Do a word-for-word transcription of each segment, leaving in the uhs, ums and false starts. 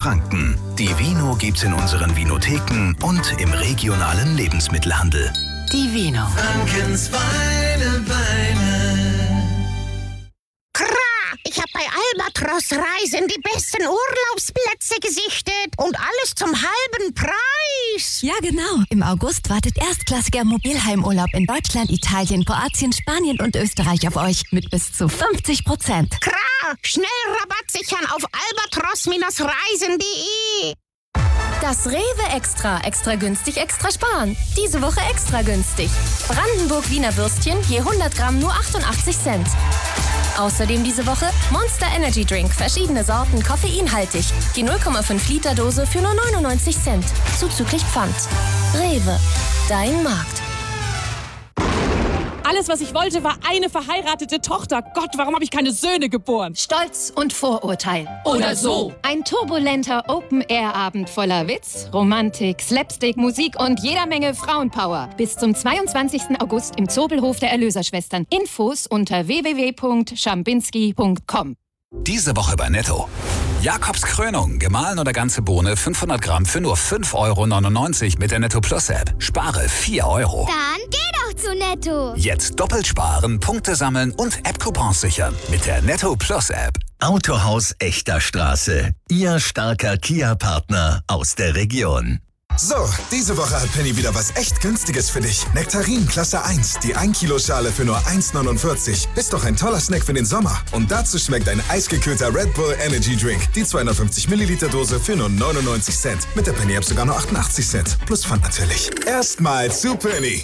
Franken. Die Vino gibt's in unseren Vinotheken und im regionalen Lebensmittelhandel. Die Vino. Frankens Weine, Weine. Ich habe bei Albatros Reisen die besten Urlaubsplätze gesichtet und alles zum halben Preis. Ja, genau. Im August wartet erstklassiger Mobilheimurlaub in Deutschland, Italien, Kroatien, Spanien und Österreich auf euch mit bis zu fünfzig Prozent. Klar, schnell Rabatt sichern auf albatros Reisen punkt de. Das Rewe Extra. Extra günstig, extra sparen. Diese Woche extra günstig. Brandenburg Wiener Würstchen je hundert Gramm nur achtundachtzig Cent. Außerdem diese Woche Monster Energy Drink. Verschiedene Sorten, koffeinhaltig. Die null Komma fünf Liter Dose für nur neunundneunzig Cent. Zuzüglich Pfand. Rewe. Dein Markt. Alles, was ich wollte, war eine verheiratete Tochter. Gott, warum habe ich keine Söhne geboren? Stolz und Vorurteil. Oder so. Ein turbulenter Open-Air-Abend voller Witz, Romantik, Slapstick, Musik und jeder Menge Frauenpower. Bis zum zweiundzwanzigsten August im Zobelhof der Erlöserschwestern. Infos unter w w w punkt schambinski punkt com. Diese Woche bei Netto. Jakobs Krönung, gemahlen oder ganze Bohne, fünfhundert Gramm für nur fünf Euro neunundneunzig mit der Netto Plus App. Spare vier Euro. Dann geh doch zu Netto. Jetzt doppelt sparen, Punkte sammeln und App-Coupons sichern mit der Netto Plus App. Autohaus Echter Straße. Ihr starker Kia-Partner aus der Region. So, diese Woche hat Penny wieder was echt Günstiges für dich. Nektarin Klasse eins, die ein Kilo Schale für nur eins neunundvierzig. Ist doch ein toller Snack für den Sommer. Und dazu schmeckt ein eisgekühlter Red Bull Energy Drink. Die zweihundertfünfzig Milliliter Dose für nur neunundneunzig Cent. Mit der Penny App sogar nur achtundachtzig Cent. Plus Pfand natürlich. Erstmal zu Penny.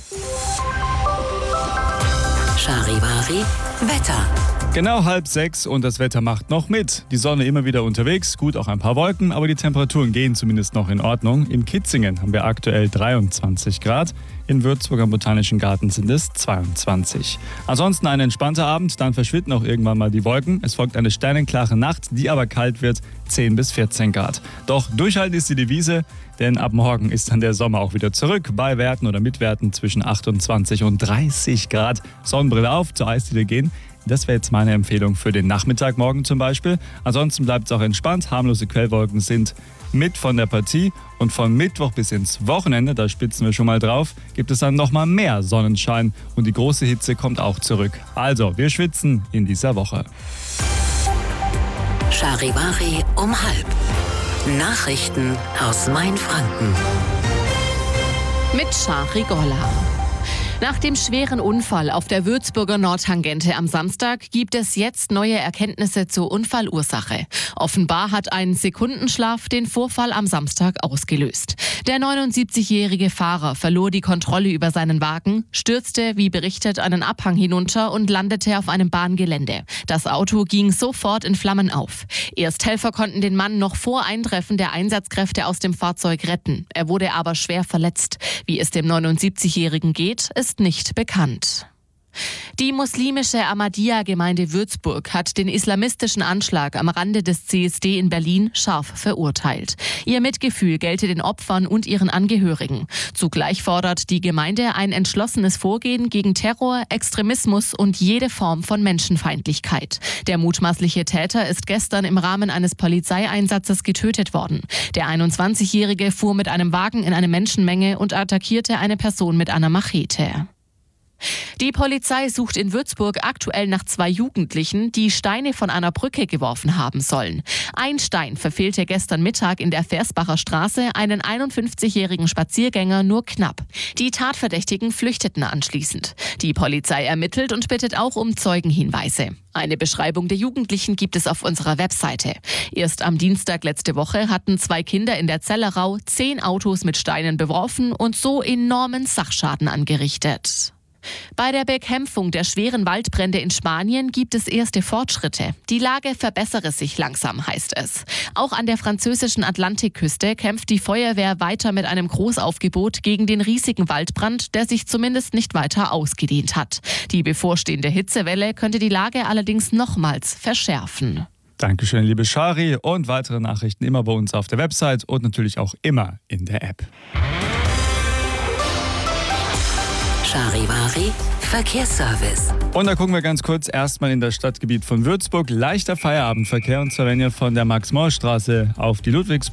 Charivari Wetter. Genau halb sechs und das Wetter macht noch mit. Die Sonne immer wieder unterwegs, gut auch ein paar Wolken, aber die Temperaturen gehen zumindest noch in Ordnung. In Kitzingen haben wir aktuell dreiundzwanzig Grad, in Würzburg am Botanischen Garten sind es zweiundzwanzig. Ansonsten ein entspannter Abend, dann verschwinden auch irgendwann mal die Wolken. Es folgt eine sternenklare Nacht, die aber kalt wird, zehn bis vierzehn Grad. Doch durchhalten ist die Devise, denn ab morgen ist dann der Sommer auch wieder zurück. Bei Werten oder mit Werten zwischen achtundzwanzig und dreißig Grad. Sonnenbrille auf, zur Eisdiele gehen. Das wäre jetzt meine Empfehlung für den Nachmittag morgen zum Beispiel. Ansonsten bleibt es auch entspannt. Harmlose Quellwolken sind mit von der Partie. Und von Mittwoch bis ins Wochenende, da spitzen wir schon mal drauf, gibt es dann nochmal mehr Sonnenschein. Und die große Hitze kommt auch zurück. Also, wir schwitzen in dieser Woche. Charivari um halb. Nachrichten aus Mainfranken. Mit Shari Golla. Nach dem schweren Unfall auf der Würzburger Nordtangente am Samstag gibt es jetzt neue Erkenntnisse zur Unfallursache. Offenbar hat ein Sekundenschlaf den Vorfall am Samstag ausgelöst. Der neunundsiebzigjährige Fahrer verlor die Kontrolle über seinen Wagen, stürzte, wie berichtet, einen Abhang hinunter und landete auf einem Bahngelände. Das Auto ging sofort in Flammen auf. Ersthelfer konnten den Mann noch vor Eintreffen der Einsatzkräfte aus dem Fahrzeug retten. Er wurde aber schwer verletzt. Wie es dem neunundsiebzigjährigen geht, ist nicht bekannt. Die muslimische Ahmadiyya-Gemeinde Würzburg hat den islamistischen Anschlag am Rande des C S D in Berlin scharf verurteilt. Ihr Mitgefühl gelte den Opfern und ihren Angehörigen. Zugleich fordert die Gemeinde ein entschlossenes Vorgehen gegen Terror, Extremismus und jede Form von Menschenfeindlichkeit. Der mutmaßliche Täter ist gestern im Rahmen eines Polizeieinsatzes getötet worden. Der einundzwanzigjährige fuhr mit einem Wagen in eine Menschenmenge und attackierte eine Person mit einer Machete. Die Polizei sucht in Würzburg aktuell nach zwei Jugendlichen, die Steine von einer Brücke geworfen haben sollen. Ein Stein verfehlte gestern Mittag in der Versbacher Straße einen einundfünfzigjährigen Spaziergänger nur knapp. Die Tatverdächtigen flüchteten anschließend. Die Polizei ermittelt und bittet auch um Zeugenhinweise. Eine Beschreibung der Jugendlichen gibt es auf unserer Webseite. Erst am Dienstag letzte Woche hatten zwei Kinder in der Zellerau zehn Autos mit Steinen beworfen und so enormen Sachschaden angerichtet. Bei der Bekämpfung der schweren Waldbrände in Spanien gibt es erste Fortschritte. Die Lage verbessere sich langsam, heißt es. Auch an der französischen Atlantikküste kämpft die Feuerwehr weiter mit einem Großaufgebot gegen den riesigen Waldbrand, der sich zumindest nicht weiter ausgedehnt hat. Die bevorstehende Hitzewelle könnte die Lage allerdings nochmals verschärfen. Dankeschön, liebe Shari. Und weitere Nachrichten immer bei uns auf der Website und natürlich auch immer in der App. Charivari Verkehrsservice. Und da gucken wir ganz kurz erstmal in das Stadtgebiet von Würzburg. Leichter Feierabendverkehr, und zwar wenn ihr von der Max-Morsch-Straße auf die Ludwigs